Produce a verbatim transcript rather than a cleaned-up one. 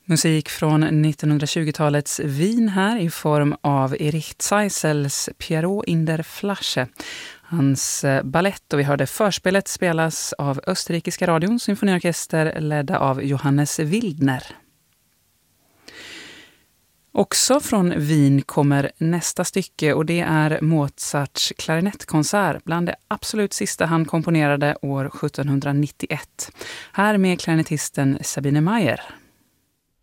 Musik från nittonhundratjugotalets Wien här i form av Erich Zeisels Pierrot in der Flasche. Hans ballett, och vi hörde förspelet spelas av Österrikiska radions symfoniorkester ledda av Johannes Wildner. Också från Wien kommer nästa stycke, och det är Mozarts klarinettkonsert, bland det absolut sista han komponerade år sjuttonhundranittioett. Här med klarinettisten Sabine Meyer.